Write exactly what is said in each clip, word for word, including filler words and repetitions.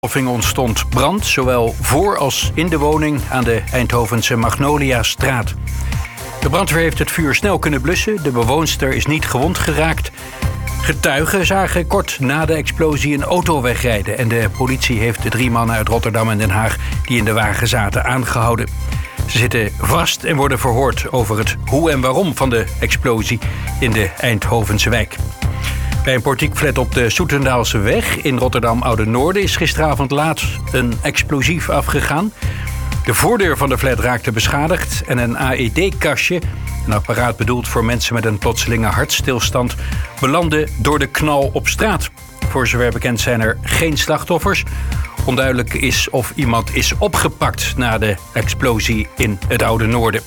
ontstond brand, zowel voor als in de woning aan de Eindhovense Magnoliastraat. De brandweer heeft het vuur snel kunnen blussen. De bewoonster is niet gewond geraakt. Getuigen zagen kort na de explosie een auto wegrijden. En de politie heeft de drie mannen uit Rotterdam en Den Haag die in de wagen zaten aangehouden. Ze zitten vast en worden verhoord over het hoe en waarom van de explosie in de Eindhovense wijk. Bij een portiekflat op de Soetendaalse weg in Rotterdam-Oude-Noorden is gisteravond laat een explosief afgegaan. De voordeur van de flat raakte beschadigd en een A E D-kastje, een apparaat bedoeld voor mensen met een plotselinge hartstilstand, belandde door de knal op straat. Voor zover bekend zijn er geen slachtoffers. Onduidelijk is of iemand is opgepakt na de explosie in het Oude Noorden.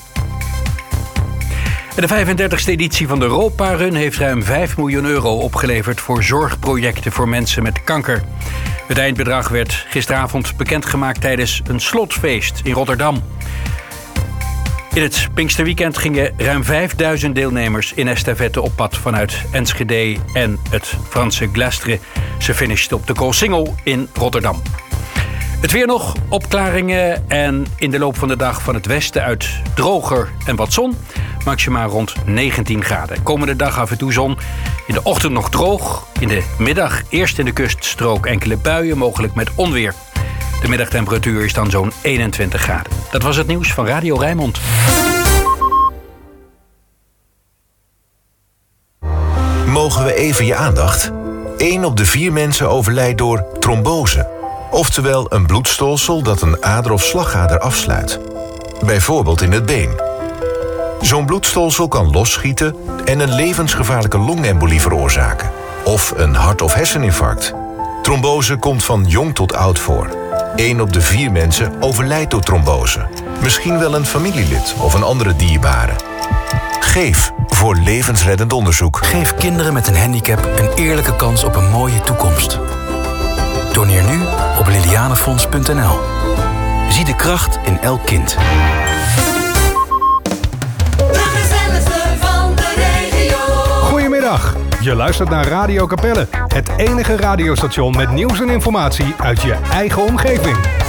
De vijfendertigste editie van de Europa Run heeft ruim vijf miljoen euro opgeleverd voor zorgprojecten voor mensen met kanker. Het eindbedrag werd gisteravond bekendgemaakt tijdens een slotfeest in Rotterdam. In het Pinksterweekend gingen ruim vijfduizend deelnemers in estafette op pad vanuit Enschede en het Franse Glastre. Ze finishten op de Koolsingel in Rotterdam. Het weer nog, opklaringen en in de loop van de dag van het westen uit droger en wat zon. Maximaal rond negentien graden. Komende dag af en toe zon. In de ochtend nog droog. In de middag eerst in de kuststrook enkele buien, mogelijk met onweer. De middagtemperatuur is dan zo'n eenentwintig graden. Dat was het nieuws van Radio Rijnmond. Mogen we even je aandacht? Eén op de vier mensen overlijdt door trombose. Oftewel een bloedstolsel dat een ader of slagader afsluit. Bijvoorbeeld in het been. Zo'n bloedstolsel kan losschieten en een levensgevaarlijke longembolie veroorzaken. Of een hart- of herseninfarct. Trombose komt van jong tot oud voor. Eén op de vier mensen overlijdt door trombose. Misschien wel een familielid of een andere dierbare. Geef voor levensreddend onderzoek. Geef kinderen met een handicap een eerlijke kans op een mooie toekomst. Doneer nu op lilianefonds punt n l. Zie de kracht in elk kind. Goedemiddag, je luistert naar Radio Capelle. Het enige radiostation met nieuws en informatie uit je eigen omgeving.